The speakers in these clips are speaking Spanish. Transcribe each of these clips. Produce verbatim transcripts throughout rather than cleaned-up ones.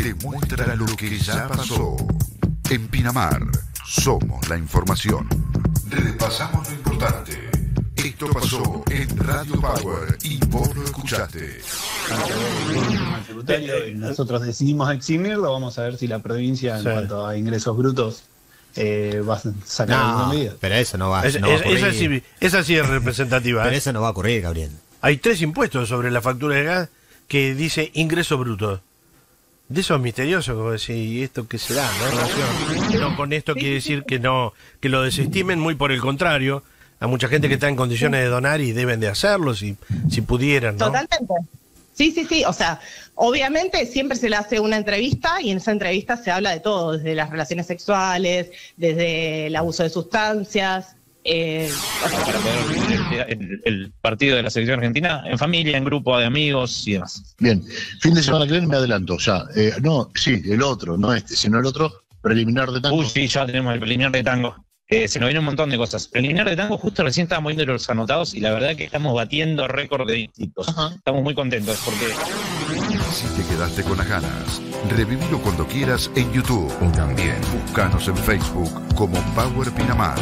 te muestra lo que ya pasó. En Pinamar, somos la información. Repasamos lo importante. Esto pasó en Radio Power y vos lo escuchaste. Nosotros decidimos eximirlo, vamos a ver si la provincia en sí. cuanto a ingresos brutos eh, va a sacar no, alguna medida. Pero eso no va, es, no va a es, ocurrir. esa, sí, esa sí es representativa. Pero ¿eh? eso no va a ocurrir, Gabriel. Hay tres impuestos sobre la factura de gas que dice ingreso bruto. De eso es misterioso, como decir, ¿y esto qué será? ¿No? No, con esto quiere decir que no, que lo desestimen, muy por el contrario. Hay mucha gente que está en condiciones de donar y deben de hacerlo si, si pudieran, ¿no? Totalmente. Sí, sí, sí. O sea, obviamente siempre se le hace una entrevista y en esa entrevista se habla de todo, desde las relaciones sexuales, desde el abuso de sustancias. Eh, para poder el, el, el partido de la selección argentina en familia, en grupo de amigos y demás. Bien, fin de semana que viene me adelanto ya. Eh, no, sí, el otro, no este, sino el otro, preliminar de tango. Uy, sí, ya tenemos el preliminar de tango. Eh, se nos viene un montón de cosas. Preliminar de tango, justo recién estábamos viendo los anotados y la verdad que estamos batiendo récord de dígitos. Ajá. Estamos muy contentos porque... Si te quedaste con las ganas, revivilo cuando quieras en YouTube. También búscanos en Facebook como Power Pinamar.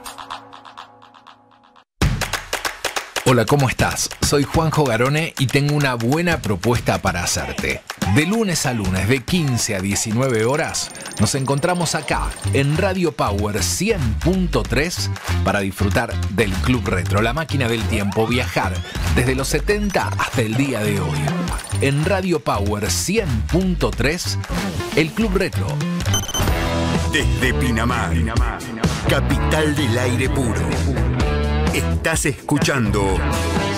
Hola, ¿cómo estás? Soy Juanjo Garone y tengo una buena propuesta para hacerte. De lunes a lunes, de quince a diecinueve horas, nos encontramos acá en Radio Power cien punto tres para disfrutar del Club Retro, la máquina del tiempo, viajar desde los setenta hasta el día de hoy. En Radio Power cien punto tres, el Club Retro. Desde Pinamar, capital del aire puro. Estás escuchando